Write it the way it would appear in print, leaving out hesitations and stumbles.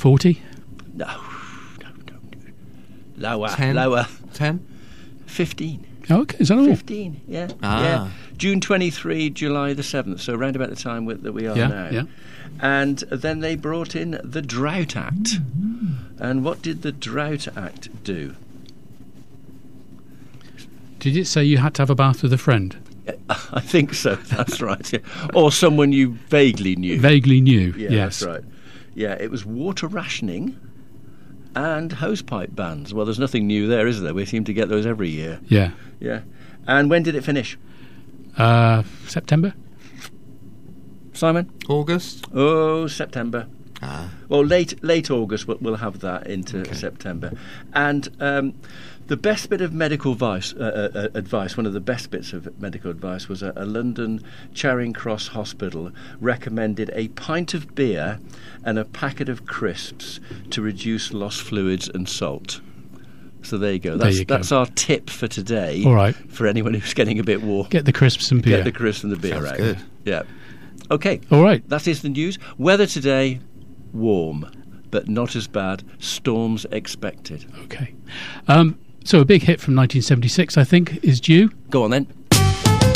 40? No. Lower. 10? Lower. 10? 15. Oh, okay, is that all? 15, yeah. Ah. Yeah. June 23, July the 7th, so around about the time that we are now. Yeah. And then they brought in the Drought Act. And what did the Drought Act do? Did it say you had to have a bath with a friend? I think so, that's right. Yeah. Or someone you vaguely knew. Vaguely knew, Yeah, yes. that's right. Yeah, it was water rationing and hosepipe bans. Well, there's nothing new there, is there? We seem to get those every year. Yeah. Yeah. And when did it finish? September? Simon? August? Oh, September. Ah. Well, late August, we'll have that into September. And the best bit of medical advice, one of the best bits of medical advice, was a London Charing Cross hospital recommended a pint of beer and a packet of crisps to reduce lost fluids and salt. So there you go. That's our tip for today. All right. For anyone who's getting a bit warm. Get the crisps and beer. Get the crisps and the beer Sounds out. good. Yeah. Okay. All right. That is the news. Weather today, warm, but not as bad. Storms expected. Okay. So a big hit from 1976, I think, is due. Go on then.